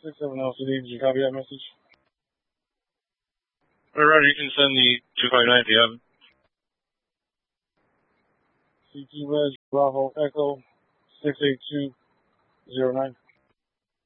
670 LCD, did you copy that message? Alright, you can send the 259 PM. CT Wedge, Bravo Echo, 68209.